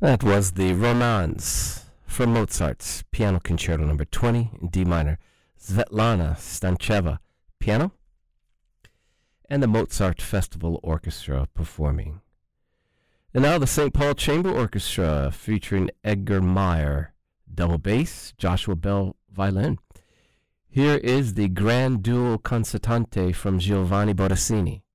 That was the Romance from Mozart's Piano Concerto No. 20 in D minor, Svetlana Stancheva, piano, and the Mozart Festival Orchestra performing. And now the St. Paul Chamber Orchestra featuring Edgar Meyer, double bass, Joshua Bell, violin. Here is the Grand Duo Concertante from Giovanni Bottesini.